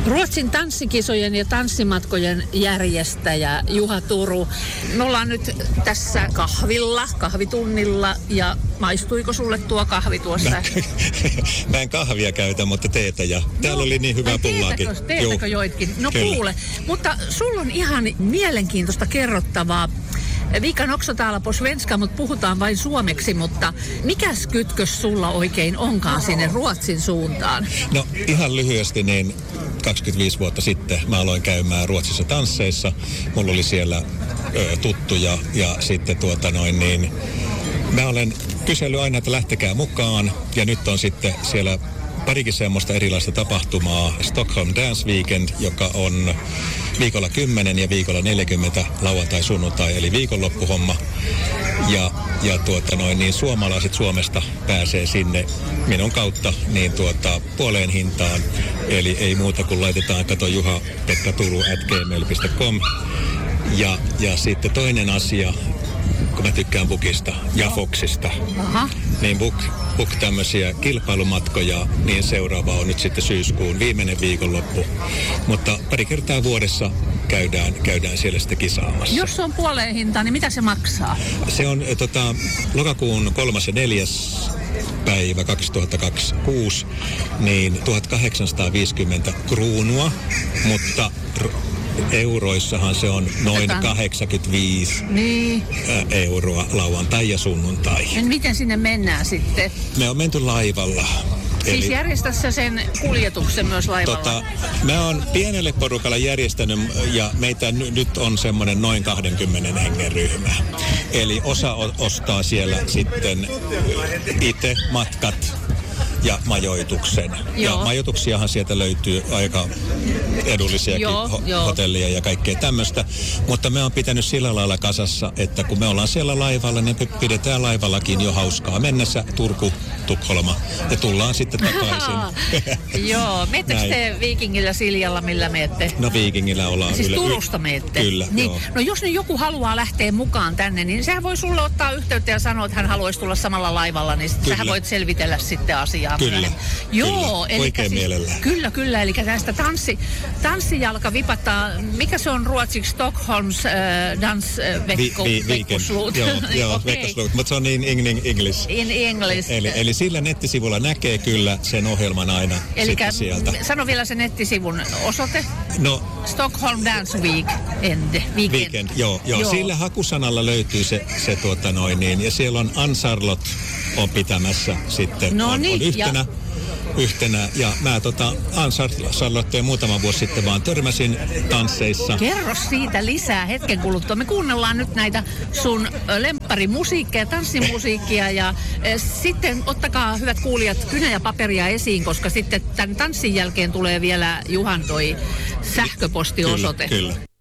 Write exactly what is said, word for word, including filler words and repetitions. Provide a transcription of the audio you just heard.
Ruotsin tanssikisojen ja tanssimatkojen järjestäjä Juha Turu. Me ollaan nyt tässä kahvilla, kahvitunnilla ja maistuiko sulle tuo kahvi tuossa? Mä, mä en kahvia käytä, mutta teetä ja täällä no, oli niin hyvää pullaakin. Teetäkö, teetäkö joitkin? No Kyllä. Kuule, mutta sulla on ihan mielenkiintoista kerrottavaa. Vi kan också tala på svenska, mutta puhutaan vain suomeksi, mutta mikäs kytkös sulla oikein onkaan sinne Ruotsin suuntaan? No ihan lyhyesti niin kaksikymmentäviisi vuotta sitten mä aloin käymään Ruotsissa tansseissa. Mulla oli siellä ö, tuttuja ja sitten tuota noin niin mä olen kysellyt aina, että lähtekää mukaan ja nyt on sitten siellä parikin semmoista erilaista tapahtumaa. Stockholm Dance Weekend, joka on viikolla kymmenen ja viikolla neljäkymmentä lauantai sunnuntai, eli viikonloppuhomma. Ja, ja tuota noin, niin suomalaiset Suomesta pääsee sinne minun kautta niin tuota puoleen hintaan. Eli ei muuta kuin laitetaan kato juha pekka turu at gmail piste com. Ja, ja sitten toinen asia, kun mä tykkään Bookista ja Foxista, Aha. niin Book, Book tämmöisiä kilpailumatkoja, niin seuraava on nyt sitten syyskuun viimeinen viikonloppu. Mutta pari kertaa vuodessa käydään, käydään siellä sitten kisaamassa. Jos on puoleen hintaan, niin mitä se maksaa? Se on tota, lokakuun kolmas ja neljäs päivä kaksituhattakaksikymmentäkuusi, niin tuhatkahdeksansataaviisikymmentä kruunua, mutta euroissahan se on noin kahdeksankymmentäviisi niin. euroa lauantai ja sunnuntai. Ja miten sinne mennään sitten? Me on menty laivalla. Siis Eli, järjestä sä sen kuljetuksen myös laivalla? Tota, mä oon pienelle porukalle järjestänyt ja meitä n- nyt on semmoinen noin kaksikymmentä hengen ryhmä. Eli osa o- ostaa siellä sitten itse matkat ja majoituksen. Joo. Ja majoituksiahan sieltä löytyy aika edullisiakin Joo, ho- jo. hotellia ja kaikkea tämmöistä. Mutta me on pitänyt sillä lailla kasassa, että kun me ollaan siellä laivalla, niin pidetään laivallakin jo hauskaa mennessä Turku, Tukholma ja tullaan sitten takaisin. Joo, meettekö te Viikingillä Siljalla, millä meette? No Viikingillä ollaan. Siis yle- Turusta meette? Kyllä, niin. joo. No jos nyt joku haluaa lähteä mukaan tänne, niin sehän voi sulle ottaa yhteyttä ja sanoa, että hän haluaisi tulla samalla laivalla, niin Kyllä. sähän voit selvitellä sitten asiaa. Kyllä, Joo, kyllä. Oikein siis, mielellään. Kyllä, kyllä. Eli tästä tanssi, tanssijalka vipattaa, mikä se on ruotsiksi? Stockholms äh, dansvecko, vi, vi, veckoslut. Joo, joo okay. veckoslut, mutta se on in, in, in English. In English. Eli, eli sillä nettisivulla näkee kyllä sen ohjelman aina Elikkä sitten sieltä. Sano vielä sen nettisivun osoite. No, Stockholm Dance Weekend. Weekend. Weekend, joo, joo. joo. Sillä hakusanalla löytyy se, se tuota noin niin. Ja siellä on Ann Charlotte on pitämässä sitten. No on, niin, on yhtenä. Ja... yhtenä. Ja mä tota Ann Charlotteen muutama vuosi sitten vaan törmäsin tansseissa. Kerro siitä lisää hetken kuluttua. Me kuunnellaan nyt näitä sun lempparimusiikkia, tanssimusiikkia ja e, sitten ottakaa hyvät kuulijat kynä ja paperia esiin, koska sitten tämän tanssin jälkeen tulee vielä Juhan toi sähköpostiosoite. Kyllä, kyllä.